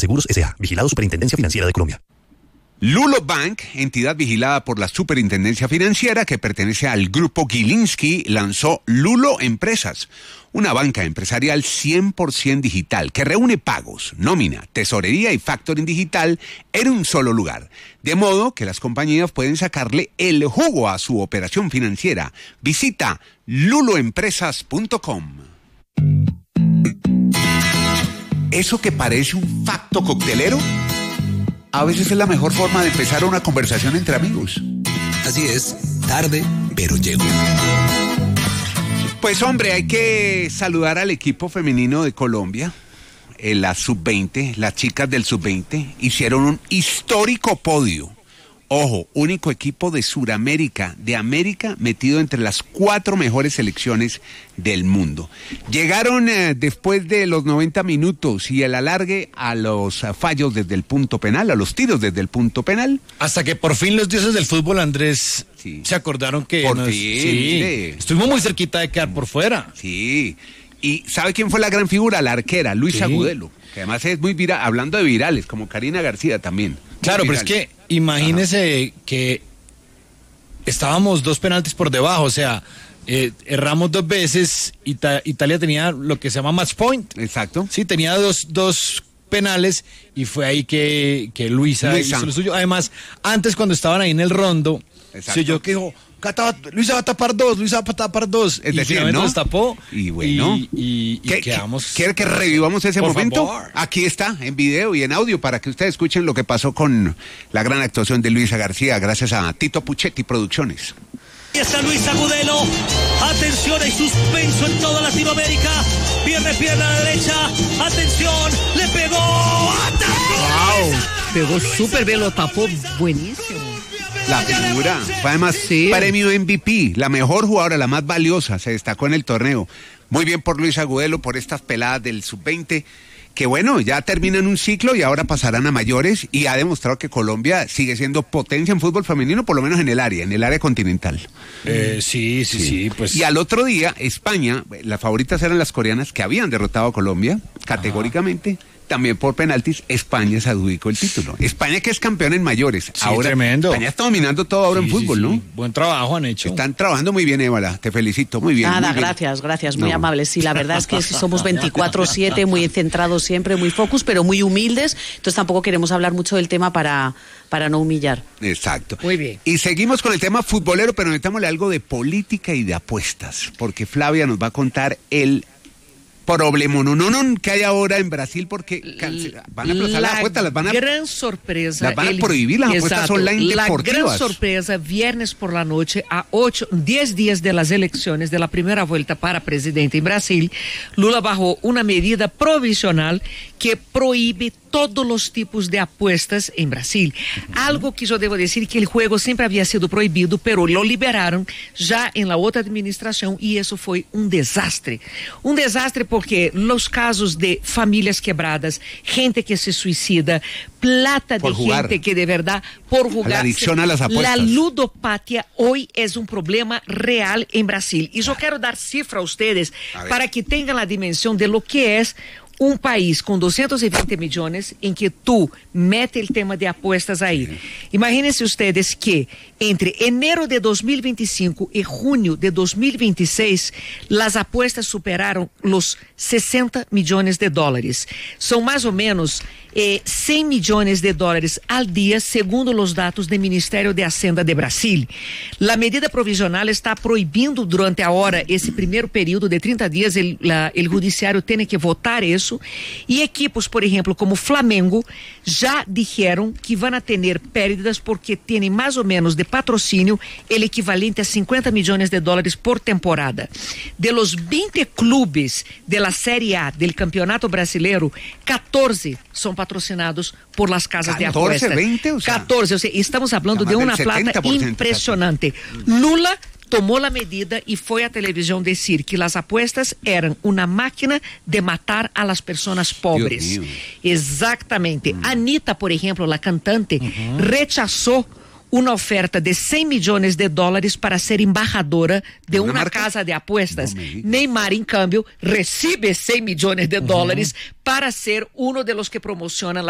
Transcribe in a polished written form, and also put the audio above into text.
Seguros S.A. Vigilado Superintendencia Financiera de Colombia. Lulo Bank, entidad vigilada por la Superintendencia Financiera que pertenece al grupo Gilinski, lanzó Lulo Empresas, una banca empresarial 100% digital que reúne pagos, nómina, tesorería y factoring digital en un solo lugar. De modo que las compañías pueden sacarle el jugo a su operación financiera. Visita luloempresas.com. ¿Eso que parece un facto coctelero? A veces es la mejor forma de empezar una conversación entre amigos. Así es, tarde, pero llego. Pues hombre, hay que saludar al equipo femenino de Colombia, la Sub-20, las chicas del Sub-20 hicieron un histórico podio. Ojo, único equipo de Sudamérica, de América, metido entre las 4 mejores selecciones del mundo. Llegaron después de los 90 minutos y el alargue a los fallos desde el punto penal, a los tiros desde el punto penal. Hasta que por fin los dioses del fútbol, Andrés, sí, se acordaron que... Por fin, sí, estuvimos muy cerquita de quedar por fuera. Sí, y ¿sabe quién fue la gran figura? La arquera, Luisa Agudelo, que además es muy viral, hablando de virales, como Karina García también. Claro, pero es que imagínese que estábamos 2 penaltis por debajo, o sea, erramos 2 veces, Italia tenía lo que se llama match point. Exacto. Sí, tenía dos penales y fue ahí que Luisa hizo lo suyo. Además, antes cuando estaban ahí en el rondo, sí, yo que dijo, Luisa va a tapar 2, Luisa va a tapar 2. Es decir, ¿no? Nos tapó y bueno, y quedamos. ¿Quiere que revivamos ese momento? Favor. Aquí está, en video y en audio, para que ustedes escuchen lo que pasó con la gran actuación de Luisa García, gracias a Tito Puchetti Producciones. Y está Luis Agudelo, atención, hay suspenso en toda Latinoamérica, pierna derecha, atención, le pegó, ¡atacó! Wow, pegó súper bien, lo tapó buenísimo. La figura, fue además premio MVP, la mejor jugadora, la más valiosa, se destacó en el torneo. Muy bien por Luis Agudelo, por estas peladas del Sub-20, que bueno, ya terminan un ciclo y ahora pasarán a mayores, y ha demostrado que Colombia sigue siendo potencia en fútbol femenino, por lo menos en el área continental. Sí, pues. Y al otro día, España, las favoritas eran las coreanas, que habían derrotado a Colombia, categóricamente. También por penaltis, España se adjudicó el título. España, que es campeón en mayores. Sí, ahora, tremendo. España está dominando todo ahora en fútbol, ¿no? Buen trabajo han hecho. Están trabajando muy bien, Évala. Te felicito, muy bien. Nada, muy bien. gracias, muy amables. Sí, la verdad es que somos 24/7, muy centrados siempre, muy focus, pero muy humildes. Entonces tampoco queremos hablar mucho del tema para no humillar. Exacto. Muy bien. Y seguimos con el tema futbolero, pero metámosle algo de política y de apuestas, porque Flavia nos va a contar el problema que hay ahora en Brasil, porque van a aplazar las apuestas, las van a prohibir las apuestas online deportivas. La gran sorpresa, viernes por la noche, a 10 días de las elecciones de la primera vuelta para presidente en Brasil, Lula bajó una medida provisional que prohíbe todos los tipos de apuestas en Brasil. Algo que yo debo decir que el juego siempre había sido prohibido, pero lo liberaron ya en la otra administración y eso fue un desastre. Un desastre porque los casos de familias quebradas, gente que se suicida, plata de gente que de verdad por jugar. La adicción a las apuestas. La ludopatia hoy es un problema real en Brasil. Y yo quiero dar cifra a ustedes para que tengan la dimensión de lo que es un país con 220 millones en que tú metes el tema de apuestas ahí. Sí. Imagínense ustedes que entre enero de 2025 y junio de 2026, las apuestas superaron los 60 millones de dólares. Son más o menos 100 millones de dólares al día, segundo los datos del Ministerio de Hacienda de Brasil. La medida provisional está proibindo durante ahora esse primeiro período de 30 dias, el judiciário tem que votar isso, e equipos, por exemplo, como Flamengo, já dijeron que van a tener pérdidas porque tienen mais ou menos de patrocínio el equivalente a 50 millones de dólares por temporada. De los 20 clubes de la Série A del Campeonato Brasileiro, 14 são patrocinados por las casas 14, de apuestas. 20, o sea, 14, o sea, estamos hablando de una plata impresionante. Lula tomó la medida y fue a televisión decir que las apuestas eran una máquina de matar a las personas pobres. Exactamente. Anitta, por ejemplo, la cantante, rechazó una oferta de 100 millones de dólares para ser embajadora de una casa de apuestas. Neymar, en cambio, recibe 100 millones de dólares para ser uno de los que promocionan